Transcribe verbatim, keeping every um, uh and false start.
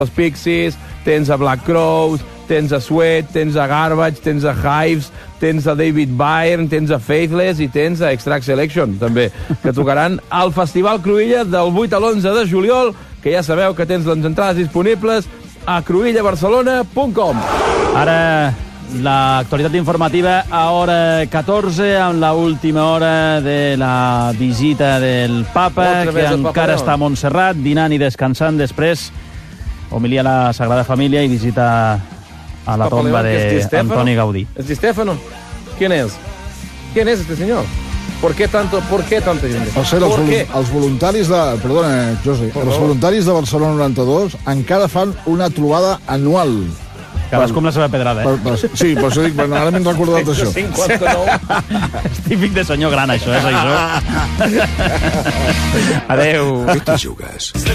els Pixies, tens a Black Crowes, tens a Sweat, tens a Garbage, tens a Hives, tens a David Byrne, tens a Faithless i tens a Extract Selection, també, que tocaran al Festival Cruïlla del vuit a l'onze de juliol, que ja sabeu que tens les entrades disponibles a cruïlla barcelona punt com. Ara, l'actualitat informativa a hora catorze, amb l'última hora de la visita del papa, que encara està a Montserrat, dinant i descansant. Després homilia la Sagrada Família i visita a la tomba de Antoni Gaudí. ¿Es Di Stefano? ¿Quién es? ¿Quién es este señor? ¿Por qué tanto, por qué tanta gente? Per cert, els, vol els voluntaris de... Perdona, José. Els voluntaris de Barcelona noranta-dos encara fan una trobada anual. Cadascú amb la seva pedrada, eh? Per, per, sí, per això dic, per, ara m'he recordat això. cinquanta-nou. És típic de senyor gran, això, és això. Adéu. Què t'hi jugues?